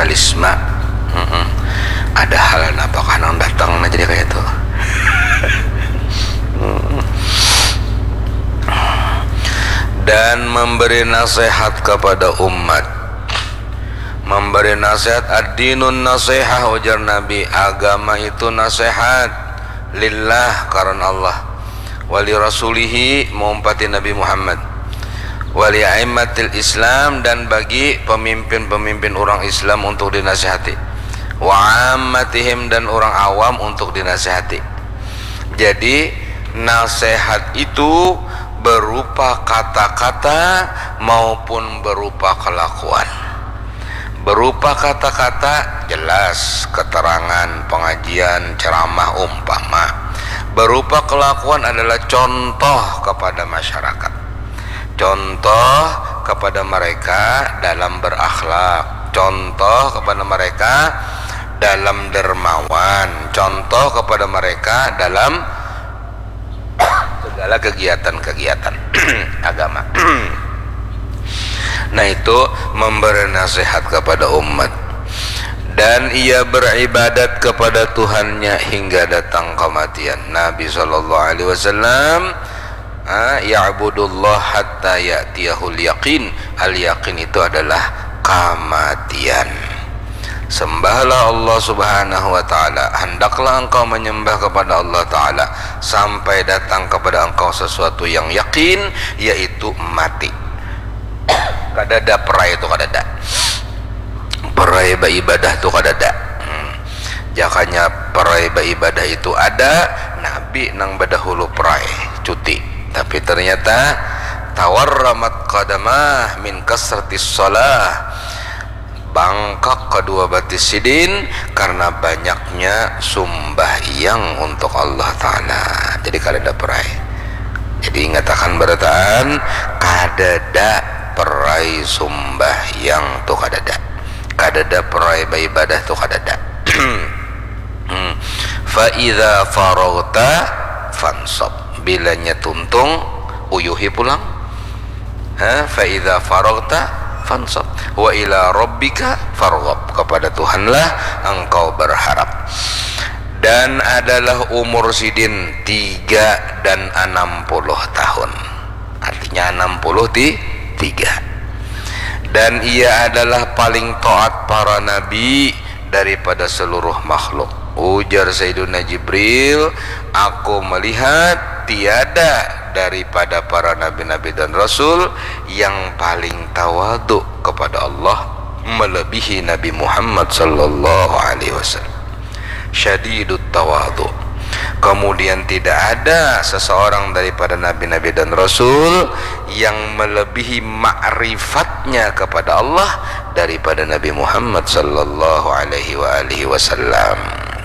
Kalisma. Ada hal apakah nang datang na jadi kayak itu. Dan memberi nasihat kepada umat. Memberi nasihat, ad-dinun nasihah, ujar Nabi, agama itu nasihat lillah, karena Allah, wali rasulihi, mengumpati Nabi Muhammad, wali a'immatil Islam, dan bagi pemimpin-pemimpin orang Islam untuk dinasihati, wa ammatihim, dan orang awam untuk dinasihati. Jadi nasihat itu berupa kata-kata maupun berupa kelakuan. Berupa kata-kata jelas, keterangan, pengajian, ceramah, umpama. Berupa kelakuan adalah contoh kepada masyarakat, contoh kepada mereka dalam berakhlak, contoh kepada mereka dalam dermawan, contoh kepada mereka dalam segala kegiatan-kegiatan agama. Nah, itu memberi nasihat kepada umat. Dan ia beribadat kepada Tuhannya hingga datang kematian. Nabi SAW ya'budullah hatta ya'tiyahul yaqin. Al-yaqin itu adalah kematian. Sembahlah Allah Subhanahu wa ta'ala, hendaklah engkau menyembah kepada Allah ta'ala sampai datang kepada engkau sesuatu yang yakin, yaitu mati. Kadada perai itu kadada, perai beribadah itu kadada. Jakanya perai beribadah itu ada, Nabi nang badahulu perai cuti, tapi ternyata tawarramat qadamah min kasratis shalah, bangkak kedua batis sidin karena banyaknya sembahyang untuk Allah Ta'ala. Jadi kadada perai. Jadi ingatakan berataan kadada perai sembahyang tu kadada, kadada perai beribadah tu kadada. Fa idza faraghta fansab, bilanya tuntung uyuhi pulang. Fa idza faraghta fansab wa ila rabbika farghab, kepada Tuhanlah engkau berharap. Dan adalah umur sidin 3 dan 60 tahun, artinya 63. Dan ia adalah paling taat para nabi daripada seluruh makhluk. Ujar Sayyiduna Jibril, aku melihat tiada daripada para nabi-nabi dan rasul yang paling tawadu kepada Allah melebihi Nabi Muhammad sallallahu alaihi wasallam. Syadidut tawadu. Kemudian tidak ada seseorang daripada nabi-nabi dan rasul yang melebihi ma'rifatnya kepada Allah daripada Nabi Muhammad sallallahu alaihi wasallam.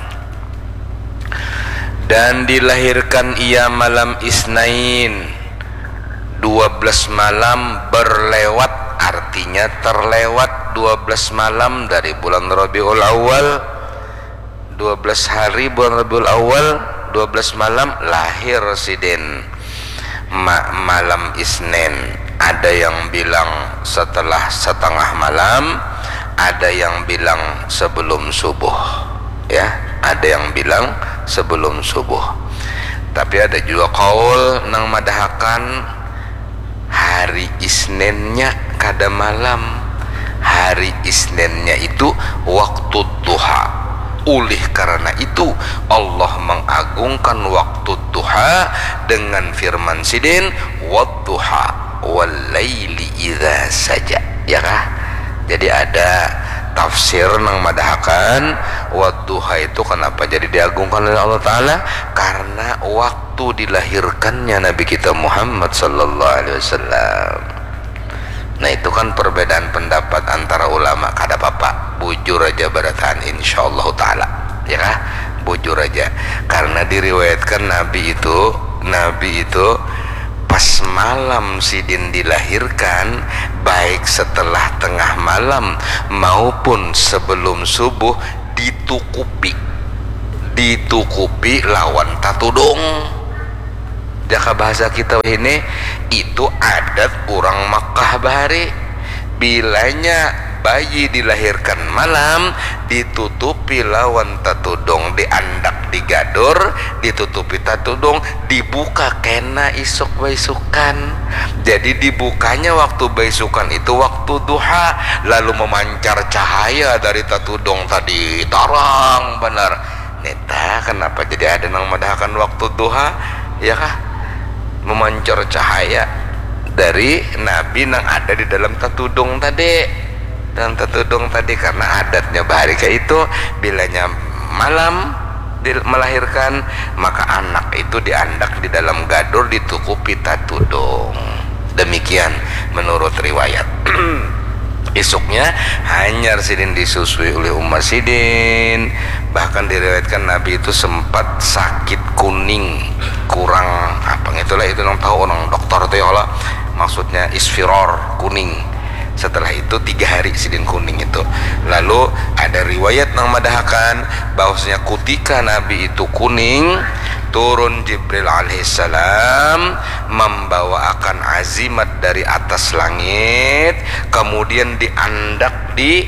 Dan dilahirkan ia malam Isnain, 12 malam berlewat, artinya terlewat 12 malam dari bulan Rabiul Awal, 12 hari bulan Rabiul Awal, 12 malam lahir sidin malam Isnin. Ada yang bilang setelah setengah malam, ada yang bilang sebelum subuh, ya, ada yang bilang sebelum subuh. Tapi ada juga kaul nang madahakan hari Isninnya kada malam, hari Isninnya itu waktu duha. Oleh karena itu Allah mengagungkan waktu duha dengan firman sidin wadduha wal laili idza saja, ya kah? Jadi ada tafsir nang madahakan wadduha itu kenapa jadi diagungkan oleh Allah Ta'ala, karena waktu dilahirkannya Nabi kita Muhammad sallallahu alaihi wasallam. Nah, itu kan perbedaan pendapat antara ulama. Kada apa-apa, bujur aja barataan insyaallah taala, ya kah? Bujur aja, karena diriwayatkan Nabi itu pas malam sidin dilahirkan, baik setelah tengah malam maupun sebelum subuh, ditukupi lawan tatudung. Jaka bahasa kita ini itu adat orang Makkah bahari, bilanya bayi dilahirkan malam ditutupi lawan tatudong, diandak digador, ditutupi tatudong, dibuka kena isuk baisukan. Jadi dibukanya waktu baisukan itu waktu duha, lalu memancar cahaya dari tatudong tadi tarang benar. Neta kenapa jadi ada nang madahkan waktu duha ya kah? Memancar cahaya dari Nabi nang ada di dalam tatudong tadi, karena adatnya bahari kayak itu bilanya malam melahirkan maka anak itu diandak di dalam gador ditutupi tatudong. Demikian menurut riwayat. Isuknya hanyar sidin disusui oleh Ummah Sidin. Bahkan diriwayatkan Nabi itu sempat sakit kuning, kurang apa itulah itu nang tahu orang dokter itu ya Allah, maksudnya isfiror kuning. Setelah itu 3 hari sidin kuning itu. Lalu ada riwayat nang madahakan bahwasanya ketika Nabi itu kuning, turun Jibril alaihissalam membawa akan azimat dari atas langit, kemudian diandak di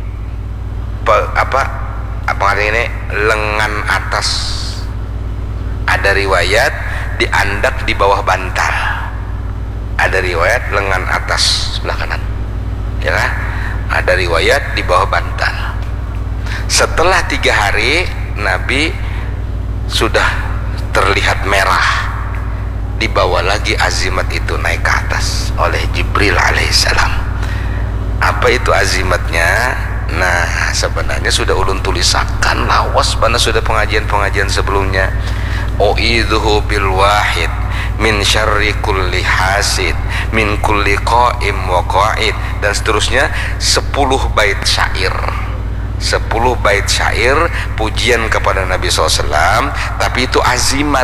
apa ini lengan atas. Ada riwayat diandak di bawah bantal, ada riwayat lengan atas sebelah kanan ya kan? Ada riwayat di bawah bantal. Setelah 3 hari Nabi sudah terlihat merah, dibawa lagi azimat itu naik ke atas oleh Jibril alaihissalam. Apa itu azimatnya? Nah sebenarnya sudah ulun tulisakan lawas karena sudah pengajian sebelumnya. U'idzuhu bil wahid min syarri kulli hasid min kulli qa'im wa qa'id, dan seterusnya. 10 bait syair, 10 bait syair pujian kepada Nabi SAW, tapi itu azimat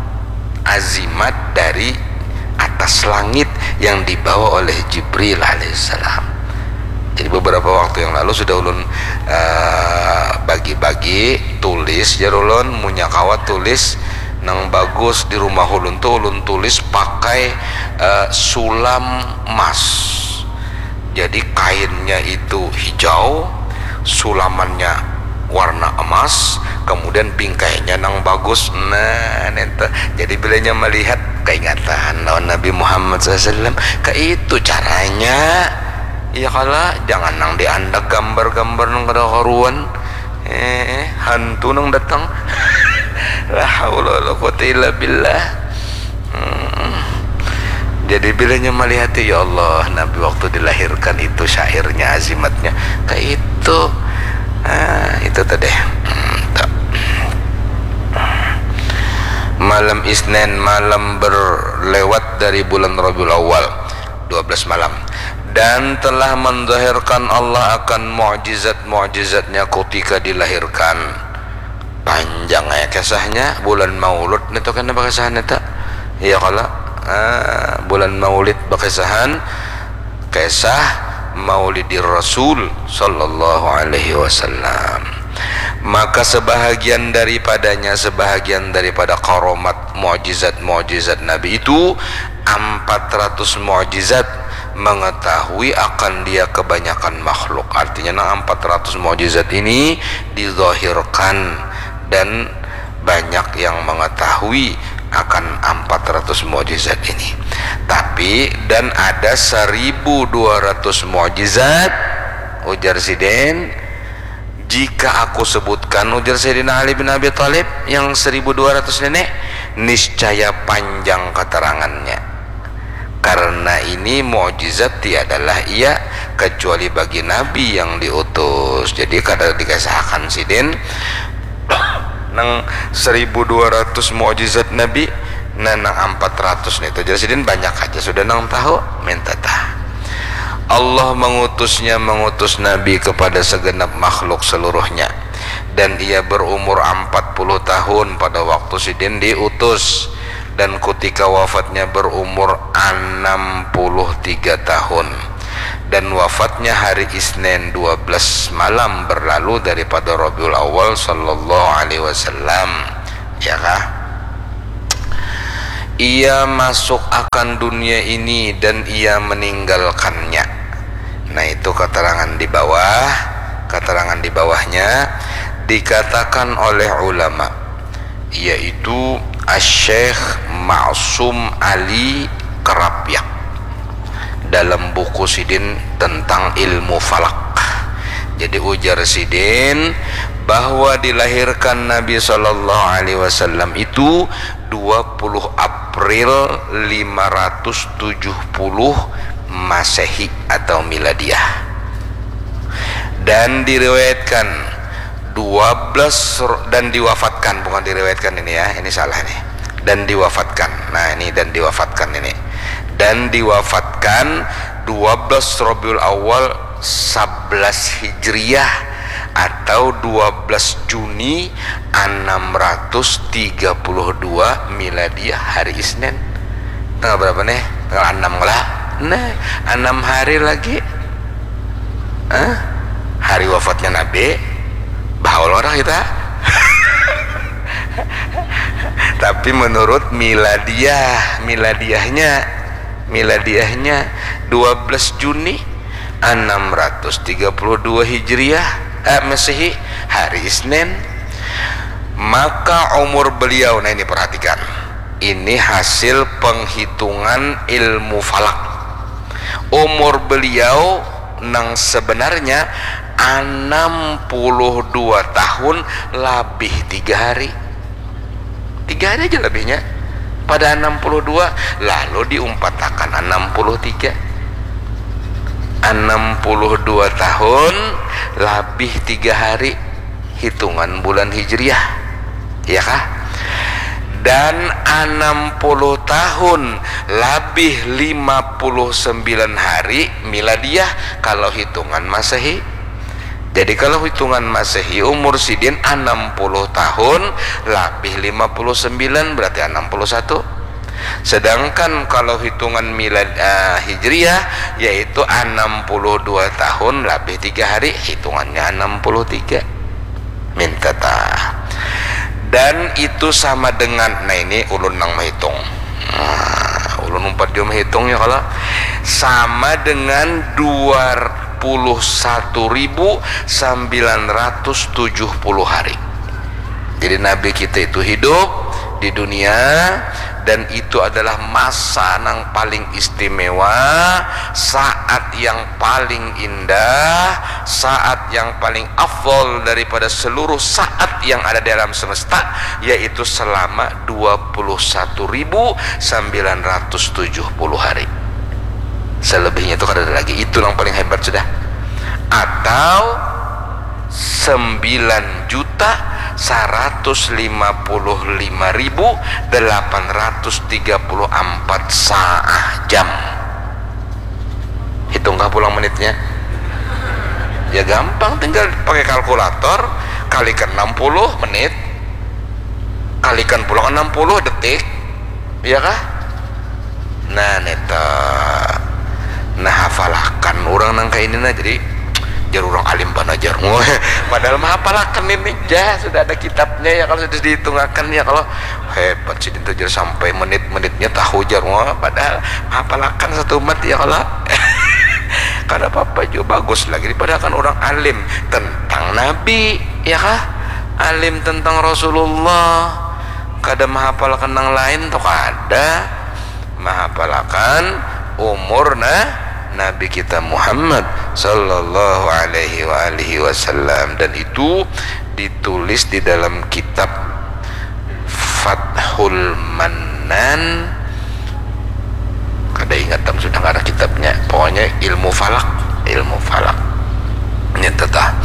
dari atas langit yang dibawa oleh Jibril alaihissalam. Jadi beberapa waktu yang lalu sudah ulun bagi-bagi tulis jarulun munyakawat tulis nang bagus di rumah ulun tuh ulun tulis pakai sulam emas. Jadi kainnya itu hijau, sulamannya warna emas, kemudian bingkainya nang bagus. Nah nente jadi bilanya melihat keingatan lawan Nabi Muhammad SAW, kayak itu caranya. Iya kala jangan nang diandak gambar-gambar nang kada karuan, hantu nang datang. La haula wala quwwata illa billah. Jadi bilanya melihat ya Allah Nabi waktu dilahirkan itu syairnya azimatnya kayak itu. Itu tadi. Malam Isnin, malam berlewat dari bulan Rabiul Awal, 12 malam. Dan telah menzahirkan Allah akan mukjizat-mukjizatnya ketika dilahirkan. Panjang ya kisahnya, bulan Maulud itu kan apa kisahnya tak? Ya kalau bulan Maulid berkisahan kisah Maulidir Rasul sallallahu alaihi wasallam. Maka sebahagian daripada karomat mukjizat Nabi itu 400 mukjizat mengetahui akan dia kebanyakan makhluk. Artinya 400 mukjizat ini dizahirkan dan banyak yang mengetahui akan 400 mukjizat ini. Tapi dan ada 1200 mukjizat ujar Sidin, jika aku sebutkan ujar Sayyidina Ali bin Abi Thalib yang 1200 nenek, niscaya panjang keterangannya. Karena ini mukjizat tiadalah ia kecuali bagi Nabi yang diutus. Jadi kada dikisahkan Sidin nang 1200 mukjizat Nabi nang 400 nih. Jadi Sidin banyak aja sudah nang tahu minta tah. Allah mengutus Nabi kepada segenap makhluk seluruhnya, dan ia berumur 40 tahun pada waktu Sidin diutus, dan ketika wafatnya berumur 63 tahun, dan wafatnya hari Isnin 12 malam berlalu daripada Rabiul Awal sallallahu alaihi wasallam. Ya kah? Ia masuk akan dunia ini dan ia meninggalkannya. Nah itu keterangan di bawah. Keterangan di bawahnya dikatakan oleh ulama, yaitu Asy-Syaikh Ma'sum Ali Kerapyak dalam buku Sidin tentang ilmu falak. Jadi ujar Sidin bahwa dilahirkan Nabi Shallallahu Alaihi Wasallam itu 20 April 570 Masehi atau Miladiah, dan diriwayatkan 12 dan diwafatkan, bukan diriwayatkan ini ya, ini salah nih, dan diwafatkan. Nah ini dan diwafatkan ini, dan diwafatkan 12 Rabiul Awal 11 Hijriyah atau 12 Juni 632 Miladiah, hari Isnin. Tanggal berapa nih? Tanggal 6 lah. Nah 6 hari lagi hari wafatnya Nabi. Bahaul orang kita. Tapi menurut miladiahnya 12 Juni 632 Hijriah Masehi, hari Isnin. Maka umur beliau, nah ini perhatikan, ini hasil penghitungan ilmu falak. Umur beliau nang sebenarnya 62 tahun lebih 3 hari. 3 hari aja lebihnya pada 62, lalu diumpatakan 63. 62 tahun lebih 3 hari hitungan bulan Hijriah, ya kah? Dan 60 tahun lebih 59 hari Miladiah kalau hitungan Masehi. Jadi kalau hitungan Masehi umur Sidin 60 tahun lebih 59 berarti 61. Sedangkan kalau hitungan Hijriah yaitu 62 tahun lebih 3 hari, hitungannya 63. Minta tah. Dan itu sama dengan, nah ini ulun nang menghitung. Ulun umpat dia menghitungnya kalau sama dengan 21.970 hari. Jadi Nabi kita itu hidup di dunia, dan itu adalah masa yang paling istimewa, saat yang paling indah, saat yang paling afdol daripada seluruh saat yang ada dalam semesta, yaitu selama 21.970 hari. Selebihnya itu kada ada lagi, itu yang paling hebat sudah. Atau 9.155.834 saah jam. Hitungkah pulang menitnya? Ya gampang, tinggal pakai kalkulator, kalikan 60 menit, kalikan pulang 60 detik, ya kah? Nah neta, nah hafalakan orang nangka ini nah, jadi jar orang alim banajar. Padahal mah hafalakan ini jah, sudah ada kitabnya ya, kalau sudah dihitungkan ya, kalau hebat sih itu jar sampai menit-menitnya tahu jar. Padahal hafalakan satu umat ya, kalau kada apa-apa juga bagus lagi daripada kan orang alim tentang Nabi ya kah, alim tentang Rasulullah, kada menghafalkan yang lain tuh kada, menghafalkan umur Nabi kita Muhammad sallallahu alaihi wa alihi wasallam. Dan itu ditulis di dalam kitab Fathul Mannan. Kada ingat sudah nggak ada kitabnya, pokoknya ilmu falak nyata.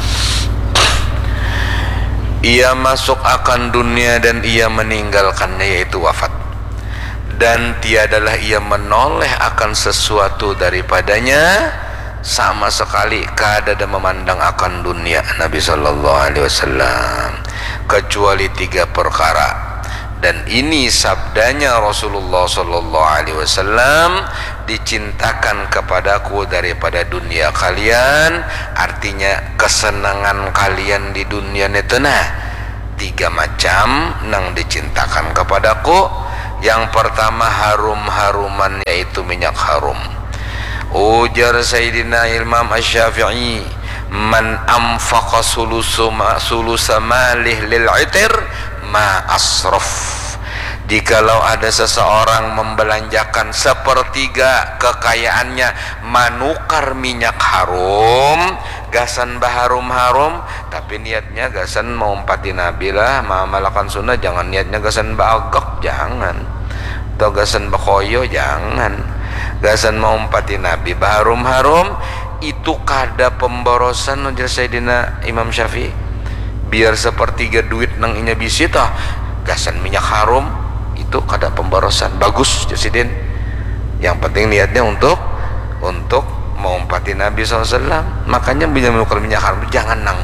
Ia masuk akan dunia dan ia meninggalkannya, yaitu wafat, dan tiadalah ia menoleh akan sesuatu daripadanya sama sekali, kada ada memandang akan dunia Nabi sallallahu alaihi wasallam, kecuali 3 perkara. Dan ini sabdanya Rasulullah sallallahu alaihi wasallam, dicintakan kepadaku daripada dunia kalian, artinya kesenangan kalian di dunia netena 3 macam nang dicintakan kepadaku. Yang pertama harum-haruman, yaitu minyak harum. Ujar Sayyidina Imam Asy-Syafi'i, man anfaqa sulusa malih lil itir ma asraf. Jikalau ada seseorang membelanjakan sepertiga kekayaannya manukar minyak harum, gasan baharum-harum, tapi niatnya gasan mau empati nabi lah, malakan sunnah, jangan niatnya gasan baagak, jangan, atau gasan bakoyo, jangan, gasan mau empati nabi baharum-harum. Itu kada pemborosan ujar Sayyidina Imam Syafi'i. Biar sepertiga duit nang inya bisita gasan minyak harum, itu kada pemborosan, bagus Jasidin. Yang penting niatnya untuk mau empati Nabi SAW. Makanya bila menukar minyak harum jangan nang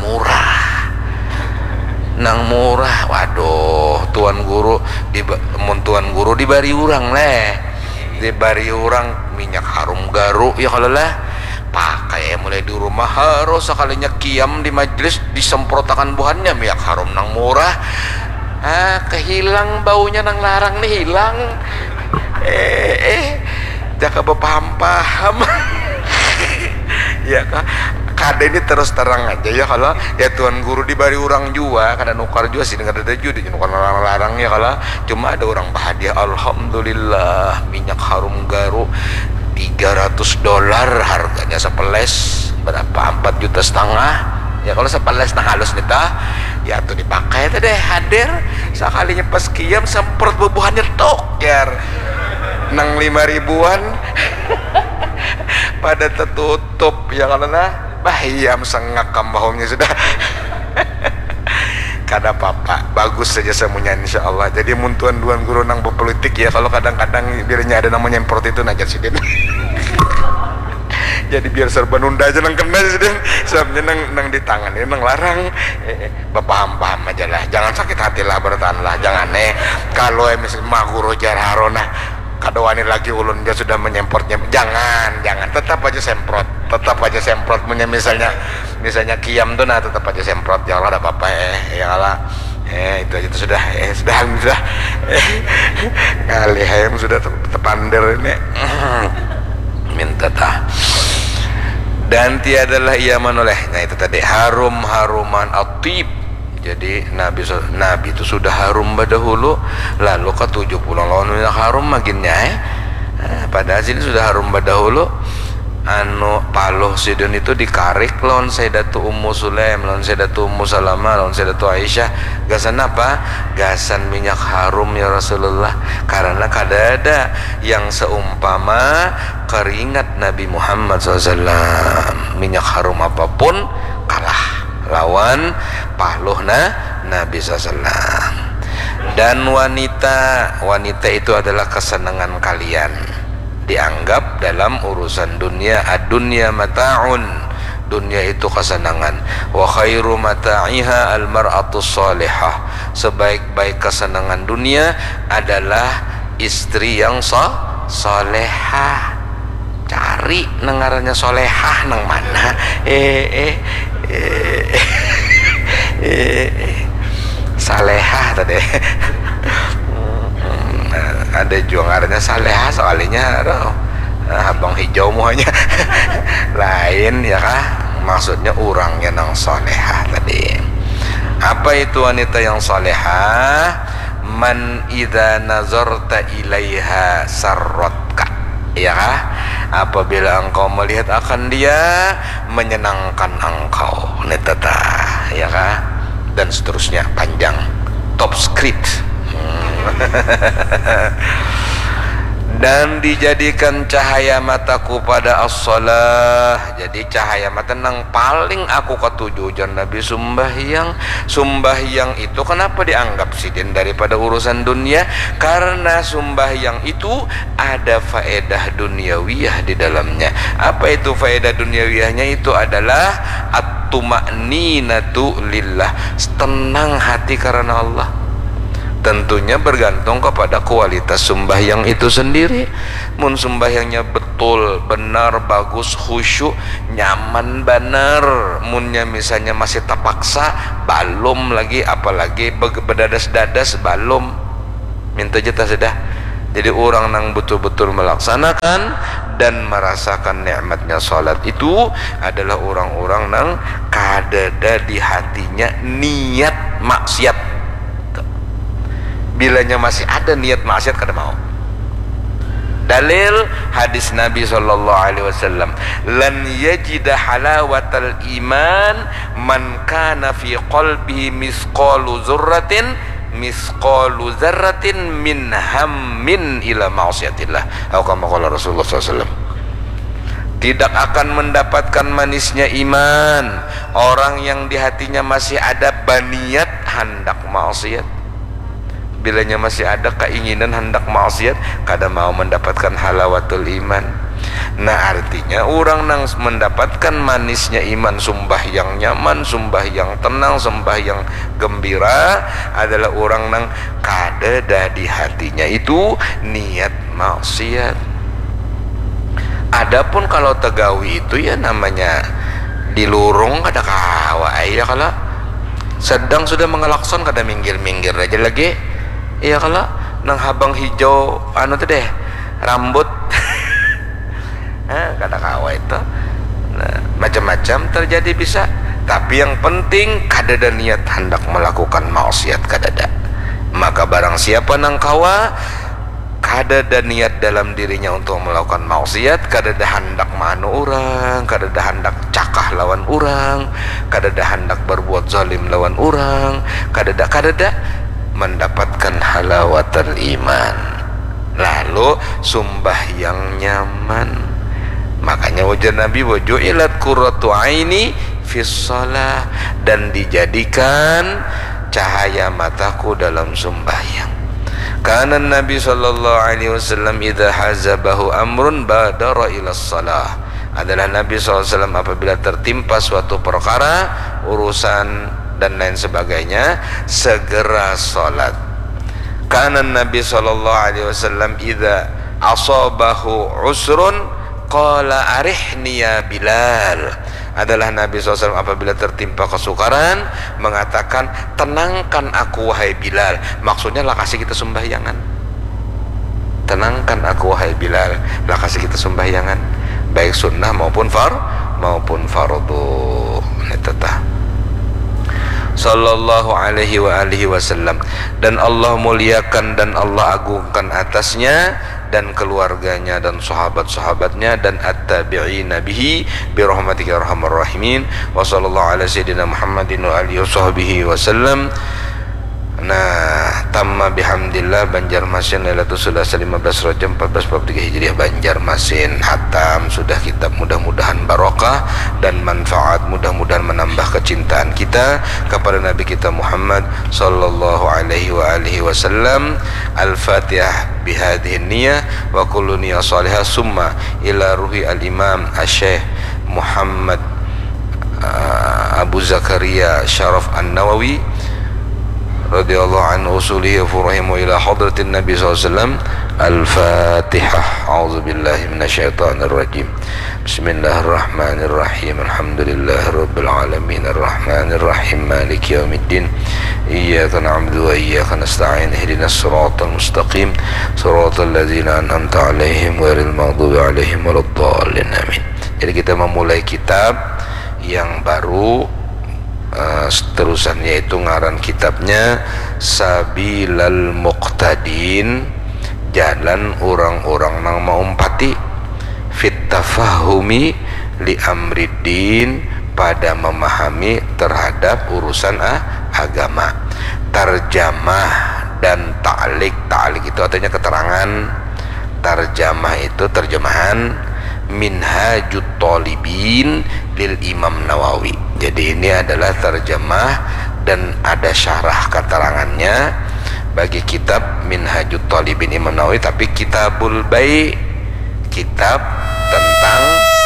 murah, waduh, tuan guru dibari urang leh, dibari urang minyak harum garuk ya kalau lah pakai mulai di rumah harus sekalinya kiam di majelis disemprotakan buahannya minyak harum nang murah. Kehilang baunya nang larang nih hilang. Jaka berpaham-paham. Ya kak, kada ini terus terang aja ya kalau ya tuan guru dibari orang jua, kada nukar jua sih, kada ada jua di nukar larang ya kalau cuma ada orang bahagia. Alhamdulillah minyak harum garu $300 harganya sepeles, berapa 4,5 juta ya. Kalau sepeles nah halus nita ya tuh dipakai tuh deh, hadir sekalinya pas kiam semprot bubuhannya tok jar nang 5.000-an pada tertutup ya kalau nah bahiam sengak kambahomnya sudah. Kada apa-apa, bagus saja semuanya insyaallah. Jadi muntuan duan guru nang berpolitik ya, kalau kadang-kadang biarnya ada namanya nyemprot itu najar sidin. Jadi biar serba nunda aja nang kena sidin, sebenarnya nang di tangan ini nang larang. Paham aja lah, jangan sakit hati lah, bertahan lah, jangan kalau misalnya guru jar harona kadawani lagi ulun dia sudah menyemprotnya, jangan tetap aja semprot misalnya kiam tuh nah tetap aja semprot, jangan ada apa-apa ya kalah itu aja itu sudah kali hayam sudah terpander ini minta tah. Dan tiadalah ia menoleh, nah itu tadi haruman atib. Jadi Nabi itu sudah harum dahulu, lalu ke 70 lawan minyak harum maginnya pada sini sudah harum dahulu. Paluh sidun itu dikarik lawan Sayyidatu Ummu Sulaim, lawan Sayyidatu Ummu Salamah, lawan Sayyidatu Aisyah. Gasan apa? Gasan minyak harum ya Rasulullah, karena kada ada yang seumpama keringat Nabi Muhammad SAW. Minyak harum apapun kalah lawan pahluhna Nabi SAW. Dan wanita itu adalah kesenangan kalian, dianggap dalam urusan dunia. Ad-dunya mata'un, dunia itu kesenangan. Wa khairu mata'iha al-mar'atu salihah, sebaik-baik kesenangan dunia adalah istri yang salehah. Cari nengarannya solehah nang mana? Salehah tadi. Ada juangarnya salehah soalnya abang hijau muanya lain ya kah, maksudnya orangnya nang solehah tadi. Apa itu wanita yang solehah? Man idza nazarta ilaiha sarratka, ya kah? Apabila engkau melihat akan dia menyenangkan engkau, netata ya kah? Dan seterusnya panjang top script. Dan dijadikan cahaya mataku pada as-salah. Jadi cahaya mata nang paling aku ketuju jan Nabi Sumbahyang itu kenapa dianggap sidin daripada urusan dunia? Karena sumbahyang itu ada faedah duniawiyah di dalamnya. Apa itu faedah duniawiyahnya? Itu adalah at-tuma'ninatu lillah, tenang hati karena Allah. Tentunya bergantung kepada kualitas sembahyang itu sendiri. Mun sembahyangnya betul, benar, bagus, khusyuk, nyaman benar. Munnya misalnya masih terpaksa, balum lagi, apalagi berdadas-dadas, balum. Minta jatah sudah. Jadi orang yang betul-betul melaksanakan dan merasakan nikmatnya salat itu adalah orang-orang nang kadada di hatinya niat maksiat. Bilanya masih ada niat maksiat kada mau. Dalil hadis Nabi SAW, lan yajida halawatal iman man kana fi qalbihi misqalu zarratin min hammin ila ma'siyatillah. Atau kama qala Rasulullah SAW, tidak akan mendapatkan manisnya iman orang yang di hatinya masih ada baniat hendak maksiat. Bilanya masih ada keinginan hendak maksiat, kada mau mendapatkan halawatul iman. Nah artinya orang yang mendapatkan manisnya iman, sembahyang nyaman, sembahyang tenang, sembahyang gembira adalah orang yang kada di hatinya itu niat maksiat. Adapun kalau tegawi itu ya namanya dilurung kada kawai ya, kalau sedang sudah mengelakson kada minggir-minggir aja lagi. Iya kalau nang habang hijau anu tuh deh rambut kada kawa itu. Nah, macam-macam terjadi bisa, tapi yang penting kada ada niat hendak melakukan maksiat, kada ada. Maka barang siapa nang kawa kada ada niat dalam dirinya untuk melakukan maksiat, kada ada hendak manu orang, kada ada hendak cakah lawan orang, kada ada hendak berbuat zalim lawan orang, kada ada mendapatkan halawatul iman, lalu sembahyang nyaman. Makanya wajah Nabi waju'ilat qurratu aini fis shalah, dan dijadikan cahaya mataku dalam sembahyang. Karena Nabi sallallahu alaihi wasallam idza hazabahu amrun badara ila shalah, adalah Nabi SAW apabila tertimpa suatu perkara, urusan dan lain sebagainya, segera salat. Karena Nabi SAW idza asabahu usrun qala arihni ya Bilal, adalah Nabi SAW apabila tertimpa kesukaran mengatakan tenangkan aku wahai Bilal. Maksudnya lah kasih kita sembahyangan, tenangkan aku wahai Bilal, lah kasih kita sembahyangan baik sunnah maupun fardu. Netata sallallahu alaihi wa alihi wasallam, dan Allah muliakan dan Allah agungkan atasnya dan keluarganya dan sahabat-sahabatnya dan at-tabi'ina bihi bi rahmatika arhamar rahimin. Wa sallallahu ala sayyidina Muhammadin wa alihi washabbihi wasallam. Nah, tamma bihamdillah Banjarmasin Lailatul Selasa 15 Rajab 1443 Hijriah Banjarmasin hatam sudah kitab, mudah-mudahan barokah dan manfaat, mudah-mudahan menambah kecintaan kita kepada Nabi kita Muhammad sallallahu alaihi wa alihi wasallam. Al-Fatihah bihadhihi niyah wa kullu niyah salihah summa ila ruhi al-Imam Asy-Syaikh Muhammad Abu Zakaria Syaraf An-Nawawi radhiyallahu anhu usulihi wa furahimu ila hadratin Nabi SAW. Al-Fatihah. A'udzubillahi minasyaitonir rajim. Bismillahirrahmanirrahim. Alhamdulillahirabbil alamin arrahmanir rahim maliki yaumiddin. Iyyaka na'budu wa iyyaka nasta'in. Ihdinas siratal mustaqim. Siratal ladzina an'amta 'alaihim ghairil maghdubi 'alaihim waladdallin. Amin. Jadi kita memulai kitab yang baru, seterusannya itu ngaran kitabnya Sabilal Muqtadin, jalan orang-orang nang maumpati, fit tafahumi li amriddin, pada memahami terhadap urusan agama. Tarjamah dan ta'liq. Ta'liq itu artinya keterangan, tarjamah itu terjemahan. Minhajut Talibin lil Imam Nawawi. Jadi ini adalah terjemah dan ada syarah keterangannya bagi kitab Minhajut Talibin Imam Nawawi, tapi Kitabul Bai', kitab tentang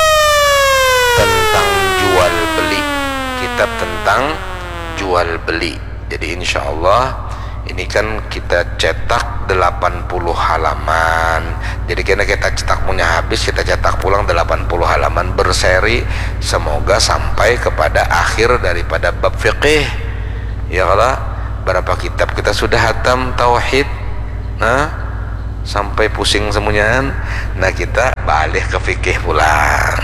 jual beli, kitab tentang jual beli. Jadi insyaallah ini kan kita cetak 80 halaman. Jadi karena kita cetak punya habis, kita cetak pulang 80 halaman berseri. Semoga sampai kepada akhir daripada bab fiqih. Ya Allah, berapa kitab kita sudah hatam tauhid? Nah, sampai pusing semuanya. Nah kita balik ke fikih pulang,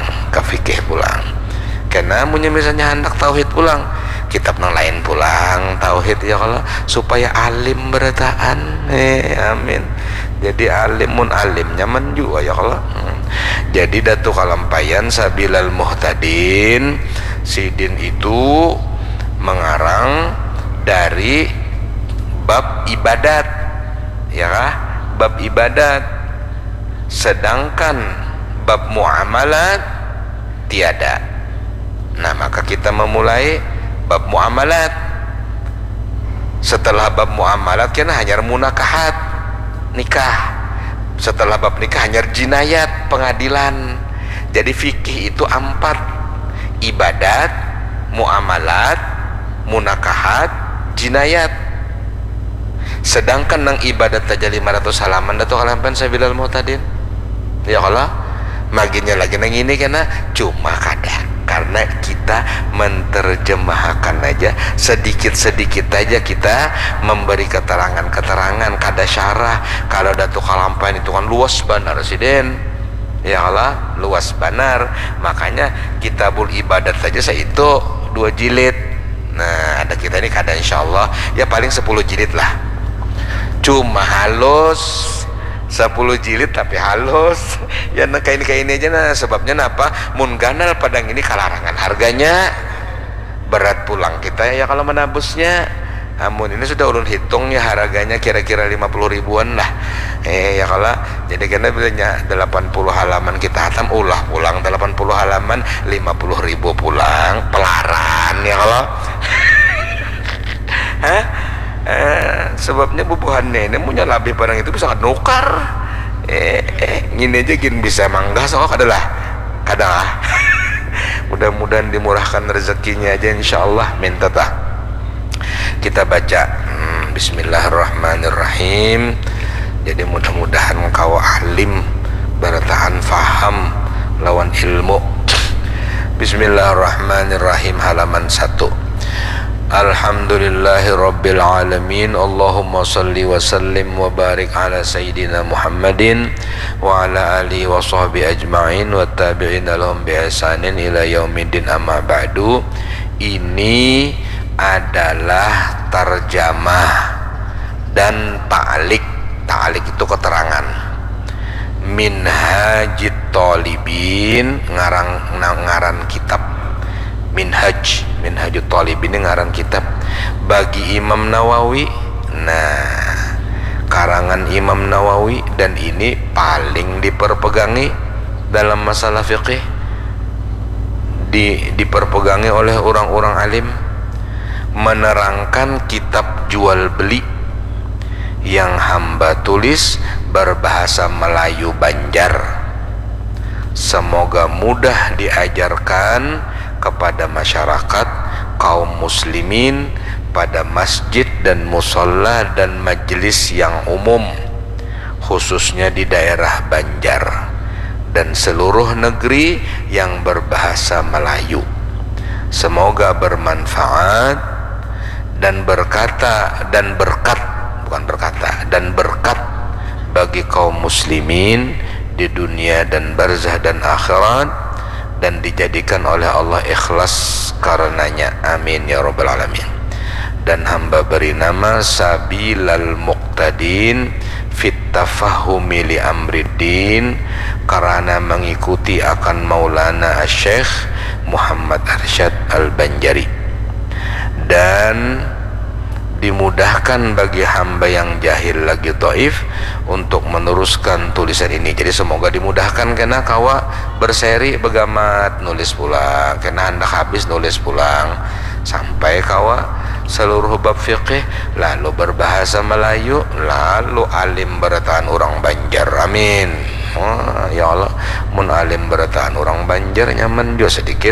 karena punya misalnya hendak tauhid pulang, kitab yang lain pulang tauhid ya kalau supaya alim berataan. Amin. Jadi alimun alim nyaman juga ya kalau. Jadi datu kalampayan sabilal muhtadin, sidin itu mengarang dari bab ibadat, ya kah? Bab ibadat. Sedangkan bab muamalat tiada. Nah maka kita memulai bab muamalat. Setelah bab muamalat kan hanya munakahat, nikah. Setelah bab nikah hanya jinayat, pengadilan. Jadi fikih itu 4: ibadat, muamalat, munakahat, jinayat. Sedangkan nang ibadat aja 500 halaman datu halaman sabilal muhtadin. Ya kalau maginya lagi nang ini cuma kadang karena kita menerjemahkan aja sedikit-sedikit aja, kita memberi keterangan-keterangan kada syarah. Kalau datu kalampain itu kan luas benar siden, ya Allah, luas benar. Makanya kitabul ibadat saja saya itu 2 jilid. Nah ada kita ini kada insyaallah ya paling 10 jilid lah, cuma halus 10 jilid tapi halus ya. Nah kayak ini aja. Nah sebabnya apa, mun ganal padang ini kalarangan harganya, berat pulang kita ya kalau menabusnya. Amun ini sudah ulun hitung ya harganya kira-kira 50 ribuan lah. Ya kalau jadi karena bilanya 80 halaman kita hatam, ulah pulang 80 halaman 50 ribu pulang pelaran ya kalau. Sebabnya bubuhannya ini punya lebih barang itu bisa nukar. Gini aja gini bisa manggah soalnya kadalah. Mudah-mudahan dimurahkan rezekinya aja insyaallah. Minta tah kita baca Bismillahirrahmanirrahim. Jadi mudah-mudahan kau alim bertahan faham lawan ilmu. Bismillahirrahmanirrahim, halaman 1. Alhamdulillahi rabbil alamin. Allahumma salli wa sallim wa barik ala sayyidina Muhammadin wa ala alihi wa sahbihi ajma'in wa tabi'in lahum bi ihsanin ila yaumiddin, amma ba'du. Ini adalah tarjamah dan ta'liq. Ta'liq itu keterangan. Minhajit Talibin, ngaran kitab. Minhajut Talibin ini ngaran kitab bagi Imam Nawawi. Nah karangan Imam Nawawi, dan ini paling diperpegangi dalam masalah fiqih, diperpegangi oleh orang-orang alim, menerangkan kitab jual beli yang hamba tulis berbahasa Melayu Banjar. Semoga mudah diajarkan kepada masyarakat kaum muslimin pada masjid dan musalla dan majelis yang umum, khususnya di daerah Banjar dan seluruh negeri yang berbahasa Melayu. Semoga bermanfaat dan berkat bagi kaum muslimin di dunia dan barzah dan akhirat, dan dijadikan oleh Allah ikhlas karenanya, amin ya rabbal alamin. Dan hamba beri nama Sabilal Muqtadin fit tafahumi li amriddin, karena mengikuti akan Maulana Syekh Muhammad Arsyad Al-Banjari, dan dimudahkan bagi hamba yang jahil lagi dhaif untuk meneruskan tulisan ini. Jadi semoga dimudahkan kena kawa berseri begamat nulis pulang, kena hendak habis nulis pulang sampai kawa seluruh bab fiqih, lalu berbahasa Melayu, lalu alim bertahan orang Banjar, amin. Ya Allah, mun alim bertahan orang Banjar nyaman jo sedikit.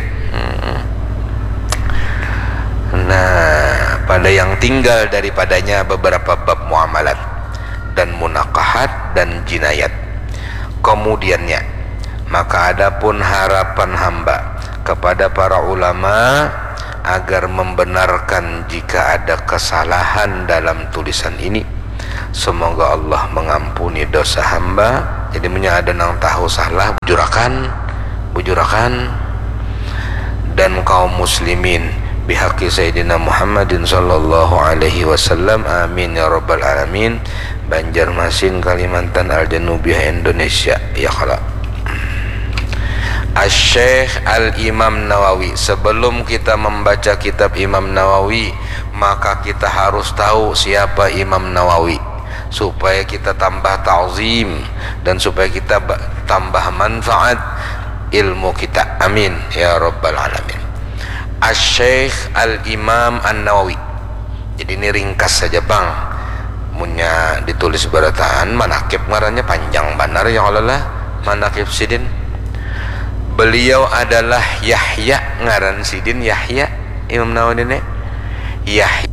Nah, pada yang tinggal daripadanya beberapa bab muamalat dan munakahat dan jinayat. Kemudiannya, maka adapun harapan hamba kepada para ulama agar membenarkan jika ada kesalahan dalam tulisan ini, Semoga Allah mengampuni dosa hamba. Jadi ada nang tahu salah bujurakan dan kaum muslimin bihaqi Sayyidina Muhammadin sallallahu alaihi wasallam. Amin ya rabbal alamin. Banjarmasin, Kalimantan, Al-Janubiyah, Indonesia ya khala. Asy-Syaikh Al-Imam Nawawi. Sebelum kita membaca kitab Imam Nawawi, maka kita harus tahu siapa Imam Nawawi, supaya kita tambah ta'zim dan supaya kita tambah manfaat ilmu kita. Amin ya rabbal alamin. Asy-Syaikh Al-Imam An-Nawawi. Jadi ini ringkas saja bang, punya ditulis barataan manakib ngarannya panjang benar ya Allah. Manakib sidin, beliau adalah Yahya, ngaran sidin Yahya. Imam Nawawi ini Yahya